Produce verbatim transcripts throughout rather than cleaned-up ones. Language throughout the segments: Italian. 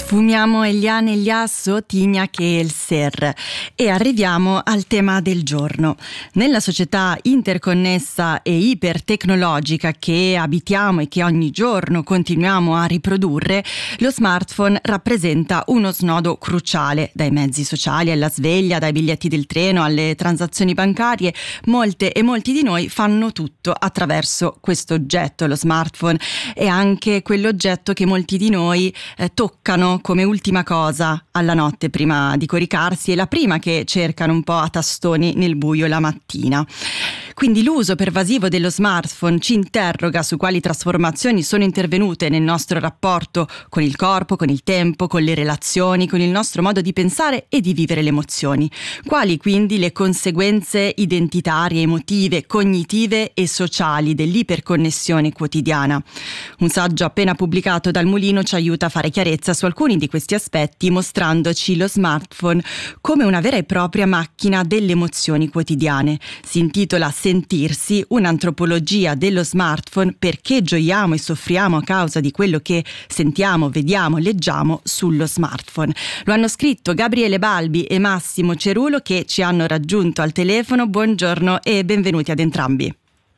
Sfumiamo Eliane Eliasso, Tignac e El Ser e arriviamo al tema del giorno. Nella società interconnessa e ipertecnologica che abitiamo e che ogni giorno continuiamo a riprodurre, lo smartphone rappresenta uno snodo cruciale. Dai mezzi sociali alla sveglia, dai biglietti del treno alle transazioni bancarie, molte e molti di noi fanno tutto attraverso questo oggetto. Lo smartphone è anche quell'oggetto che molti di noi eh, toccano come ultima cosa alla notte prima di coricarsi e la prima che cercano un po' a tastoni nel buio la mattina. Quindi l'uso pervasivo dello smartphone ci interroga su quali trasformazioni sono intervenute nel nostro rapporto con il corpo, con il tempo, con le relazioni, con il nostro modo di pensare e di vivere le emozioni. Quali quindi le conseguenze identitarie, emotive, cognitive e sociali dell'iperconnessione quotidiana? Un saggio appena pubblicato dal Mulino ci aiuta a fare chiarezza su alcuni di questi aspetti, mostrandoci lo smartphone come una vera e propria macchina delle emozioni quotidiane. Si intitola Sentirsi, un'antropologia dello smartphone, perché gioiamo e soffriamo a causa di quello che sentiamo, vediamo, leggiamo sullo smartphone. Lo hanno scritto Gabriele Balbi e Massimo Cerulo, che ci hanno raggiunto al telefono. Buongiorno e benvenuti ad entrambi.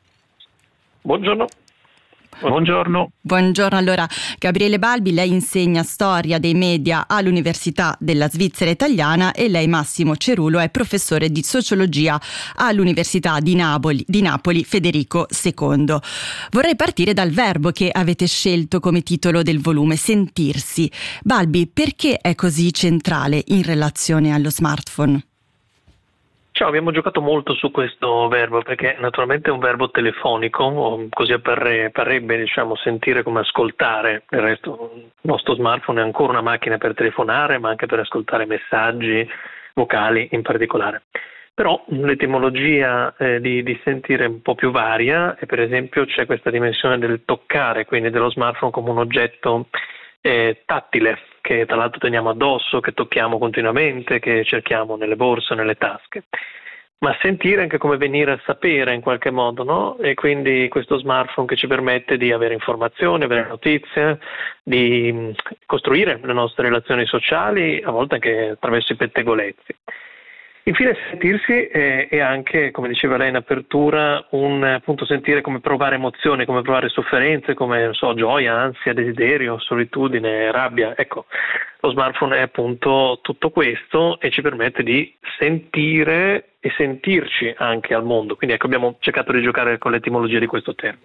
Buongiorno. Buongiorno. Buongiorno. Allora, Gabriele Balbi, lei insegna storia dei media all'Università della Svizzera Italiana e lei, Massimo Cerulo, è professore di sociologia all'Università di Napoli, di Napoli Federico secondo. Vorrei partire dal verbo che avete scelto come titolo del volume, sentirsi. Balbi, perché è così centrale in relazione allo smartphone? Ciao, abbiamo giocato molto su questo verbo perché naturalmente è un verbo telefonico, o così apparre, parrebbe diciamo sentire come ascoltare. Del resto il nostro smartphone è ancora una macchina per telefonare, ma anche per ascoltare messaggi vocali in particolare. Però l'etimologia eh, di, di sentire è un po' più varia e per esempio c'è questa dimensione del toccare, quindi dello smartphone come un oggetto eh, tattile, che tra l'altro teniamo addosso, che tocchiamo continuamente, che cerchiamo nelle borse, nelle tasche. Ma sentire anche come venire a sapere in qualche modo, no? E quindi questo smartphone che ci permette di avere informazioni, avere notizie, di costruire le nostre relazioni sociali, a volte anche attraverso i pettegolezzi. Infine sentirsi è, è anche, come diceva lei in apertura, un appunto sentire come provare emozioni, come provare sofferenze, come non so, gioia, ansia, desiderio, solitudine, rabbia. Ecco, lo smartphone è appunto tutto questo e ci permette di sentire e sentirci anche al mondo. Quindi ecco, abbiamo cercato di giocare con l'etimologia di questo termine.